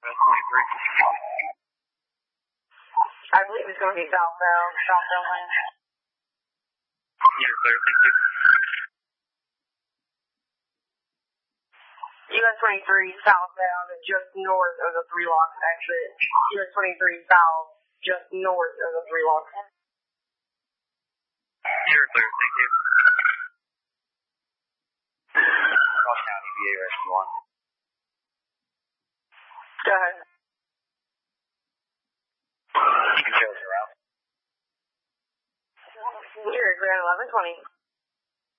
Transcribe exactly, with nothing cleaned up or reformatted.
twenty-three. I believe it's going to be southbound, southbound lane. You're clear, thank you. U S twenty-three southbound, just north of the three locks exit. U S twenty-three south, just north of the three locks. You're clear, thank you. Cross County, V A Rescue one. Go ahead. You can show us around. You're at Grand eleven twenty.